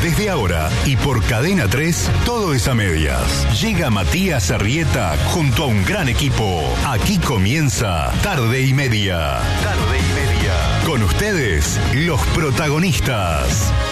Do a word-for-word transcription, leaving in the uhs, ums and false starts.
Desde ahora y por Cadena tres, todo es a medias. Llega Matías Arrieta junto a un gran equipo. Aquí comienza Tarde y Media. Tarde y Media. Con ustedes, los protagonistas.